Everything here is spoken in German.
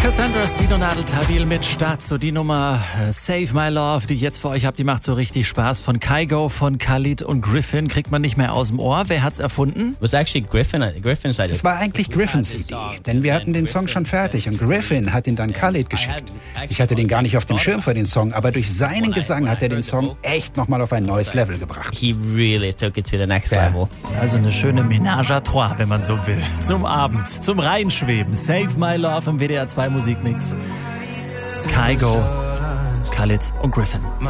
Cassandra Stino Nadeltabil mit Start. So die Nummer Save My Love, die ich jetzt für euch habe, die macht so richtig Spaß. Von Kygo, von Khalid und Griffin, kriegt man nicht mehr aus dem Ohr. Wer hat's erfunden? Was actually Griffin's idea. Es war eigentlich Griffins Idee, denn wir hatten den Song schon fertig und Griffin hat ihn dann Khalid geschickt. Ich hatte den gar nicht auf dem Schirm für den Song, aber durch seinen Gesang hat er den Song echt nochmal auf ein neues Level gebracht. He really took it to the next level. Also eine schöne Ménage à trois, wenn man so will. Zum Abend, zum Reinschweben. Save My Love im WDR 2 Musikmix. Kygo, Khalid und Griffin.